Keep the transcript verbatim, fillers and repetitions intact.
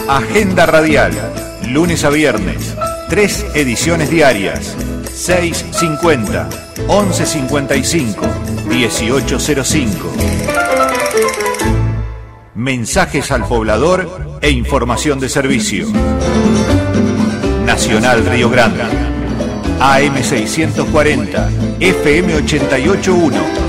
Agenda Radial, lunes a viernes, tres ediciones diarias, seis cincuenta, once cincuenta y cinco, dieciocho cero cinco. Mensajes al poblador e información de servicio. Nacional Río Grande, A M seiscientos cuarenta, F M ochenta y ocho punto uno.